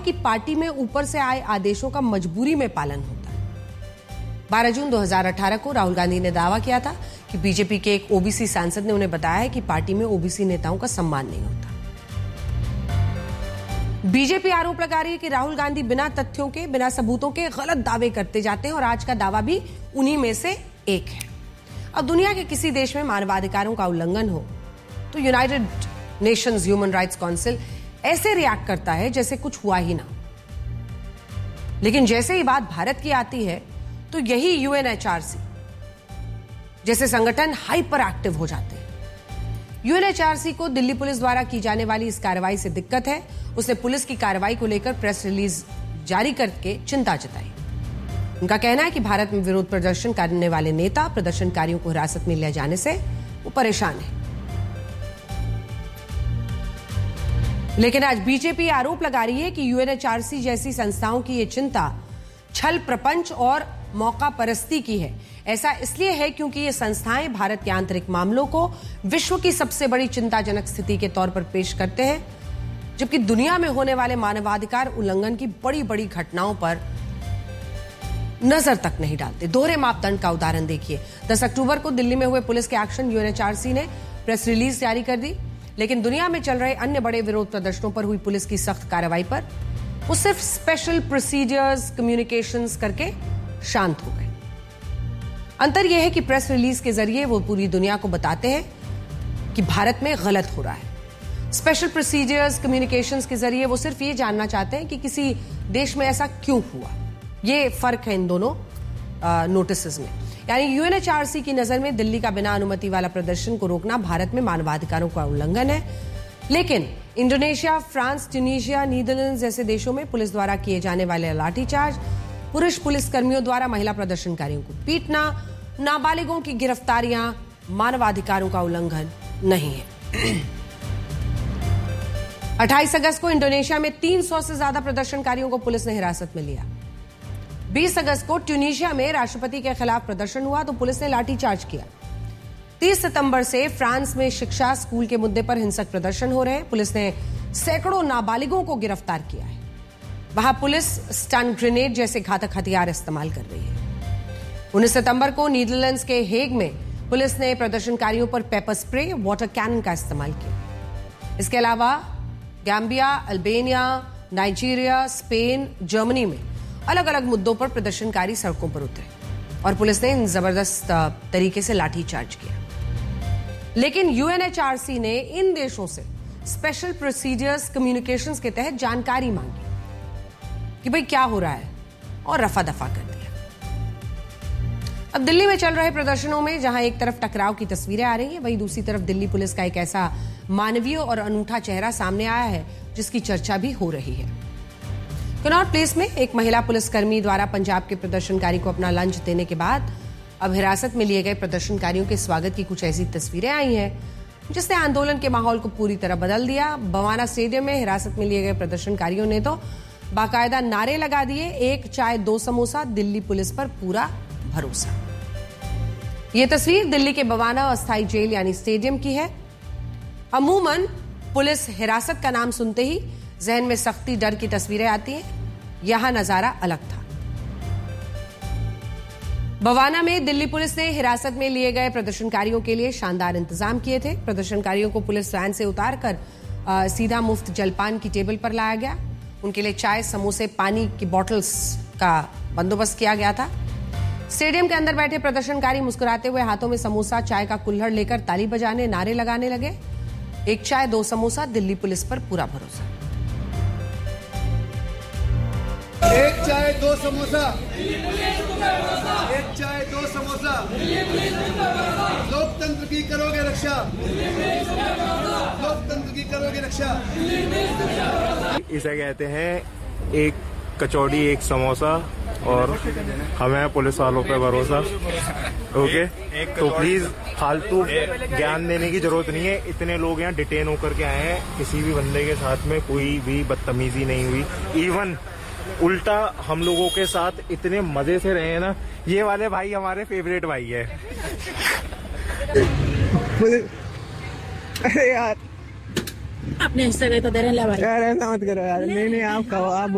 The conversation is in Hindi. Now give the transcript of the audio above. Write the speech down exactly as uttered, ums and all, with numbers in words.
कि पार्टी में ऊपर से आए आदेशों का मजबूरी में पालन होता है। बारह जून दो हज़ार अठारह को राहुल गांधी ने दावा किया था कि बीजेपी के एक ओबीसी सांसद ने उन्हें बताया है कि पार्टी में ओबीसी नेताओं का सम्मान नहीं होता। बीजेपी आरोप लगा रही है कि राहुल गांधी बिना तथ्यों के, बिना सबूतों के गलत दावे करते जाते हैं और आज का दावा भी उन्हीं में से एक है। अब दुनिया के किसी देश में मानवाधिकारों का उल्लंघन हो तो United Nations human rights council ऐसे रिएक्ट करता है जैसे कुछ हुआ ही ना। लेकिन जैसे ही बात भारत की आती है तो यही यूएनएचआरसी जैसे संगठन हाइपर एक्टिव हो जाते हैं। यूएनएचआरसी को दिल्ली पुलिस द्वारा की जाने वाली इस कार्रवाई से दिक्कत है। उसने पुलिस की कार्रवाई को लेकर प्रेस रिलीज जारी करके चिंता जताई। उनका कहना है कि भारत में विरोध प्रदर्शन करने वाले नेता प्रदर्शनकारियों को हिरासत में ले जाने से वो परेशान है। लेकिन आज बीजेपी आरोप लगा रही है कि यूएनएचआरसी जैसी संस्थाओं की ये चिंता छल प्रपंच और मौका परस्ती की है। ऐसा इसलिए है क्योंकि ये संस्थाएं भारत के आंतरिक मामलों को विश्व की सबसे बड़ी चिंताजनक स्थिति के तौर पर पेश करते हैं, जबकि दुनिया में होने वाले मानवाधिकार उल्लंघन की बड़ी बड़ी घटनाओं पर नजर तक नहीं डालते। दोहरे मापदंड का उदाहरण देखिए। दस अक्टूबर को दिल्ली में हुए पुलिस के एक्शन यूएनएचआरसी ने प्रेस रिलीज जारी कर दी, लेकिन दुनिया में चल रहे अन्य बड़े विरोध प्रदर्शनों पर हुई पुलिस की सख्त कार्रवाई पर वो सिर्फ स्पेशल प्रोसीजर्स कम्युनिकेशंस करके शांत हो गए। अंतर यह है कि प्रेस रिलीज के जरिए वो पूरी दुनिया को बताते हैं कि भारत में गलत हो रहा है। स्पेशल प्रोसीजर्स कम्युनिकेशंस के जरिए वो सिर्फ ये जानना चाहते हैं कि किसी देश में ऐसा क्यों हुआ। ये फर्क है इन दोनों नोटिस में। यानी यूएनएचआरसी की नजर में दिल्ली का बिना अनुमति वाला प्रदर्शन को रोकना भारत में मानवाधिकारों का उल्लंघन है, लेकिन इंडोनेशिया, फ्रांस, ट्यूनीशिया, नीदरलैंड्स जैसे देशों में पुलिस द्वारा किए जाने वाले लाठीचार्ज, पुरुष पुलिसकर्मियों द्वारा महिला प्रदर्शनकारियों को पीटना, नाबालिगों की गिरफ्तारियां मानवाधिकारों का उल्लंघन नहीं है। अट्ठाईस अगस्त को इंडोनेशिया में तीन सौ से ज्यादा प्रदर्शनकारियों को पुलिस ने हिरासत में लिया। बीस अगस्त को ट्यूनीशिया में राष्ट्रपति के खिलाफ प्रदर्शन हुआ तो पुलिस ने लाठीचार्ज किया। तीस सितंबर से फ्रांस में शिक्षा, स्कूल के मुद्दे पर हिंसक प्रदर्शन हो रहे हैं। पुलिस ने सैकड़ों नाबालिगों को गिरफ्तार किया है। वहां पुलिस स्टन ग्रेनेड जैसे घातक हथियार इस्तेमाल कर रही है। उन्नीस सितंबर को नीदरलैंड्स के हेग में पुलिस ने प्रदर्शनकारियों पर पेपर स्प्रे, वाटर कैनन का इस्तेमाल किया। इसके अलावा Gambia, Albania, Nigeria, Spain, Germany में अलग अलग मुद्दों पर प्रदर्शनकारी सड़कों पर उतरे और पुलिस ने जबरदस्त तरीके से लाठीचार्ज किया। लेकिन यूएनएचआरसी ने इन देशों से स्पेशल प्रोसीजर्स कम्युनिकेशंस के तहत जानकारी मांगी कि भाई क्या हो रहा है और रफा दफा कर दिया। अब दिल्ली में चल रहे प्रदर्शनों में जहां एक तरफ टकराव की तस्वीरें आ रही हैं, वहीं दूसरी तरफ दिल्ली पुलिस का एक ऐसा मानवीय और अनूठा चेहरा सामने आया है जिसकी चर्चा भी हो रही है। कनॉट प्लेस में एक महिला पुलिसकर्मी द्वारा पंजाब के प्रदर्शनकारी को अपना लंच देने के बाद अब हिरासत में लिए गए प्रदर्शनकारियों के स्वागत की कुछ ऐसी तस्वीरें आई हैं जिसने आंदोलन के माहौल को पूरी तरह बदल दिया। बवाना स्टेडियम में हिरासत में लिए गए प्रदर्शनकारियों ने तो बाकायदा नारे लगा दिए, एक चाय दो समोसा, दिल्ली पुलिस पर पूरा भरोसा। ये तस्वीर दिल्ली के बवाना अस्थायी जेल यानी स्टेडियम की है। अमूमन पुलिस हिरासत का नाम सुनते ही जहन में सख्ती, डर की तस्वीरें आती हैं। यहां नजारा अलग था। बवाना में दिल्ली पुलिस ने हिरासत में लिए गए प्रदर्शनकारियों के लिए शानदार इंतजाम किए थे। प्रदर्शनकारियों को पुलिस वैन से उतारकर सीधा मुफ्त जलपान की टेबल पर लाया गया। उनके लिए चाय, समोसे, पानी की बोतल्स का बंदोबस्त किया गया था। स्टेडियम के अंदर बैठे प्रदर्शनकारी मुस्कुराते हुए हाथों में समोसा, चाय का कुल्हड़ लेकर ताली बजाने, नारे लगाने लगे। एक चाय दो समोसा, दिल्ली पुलिस पर पूरा भरोसा। एक चाय दो समोसा, एक चाय दो समोसा, लोकतंत्र की करोगे रक्षा, लोकतंत्र की करोगे रक्षा। इसे कहते हैं एक कचौड़ी, एक समोसा, और हमें पुलिस वालों पे भरोसा। ओके, तो प्लीज फालतू ज्ञान देने की जरूरत नहीं है। इतने लोग यहाँ डिटेन होकर के आए हैं, किसी भी बंदे के साथ में कोई भी बदतमीजी नहीं हुई। इवन उल्टा हम लोगों के साथ इतने मजे से रहे हैं ना। ये वाले भाई हमारे फेवरेट भाई है। अपने हिस्से गए तो दे रहे हैं भाई। यार ऐसा मत करो यार। नहीं नहीं आप कहो आप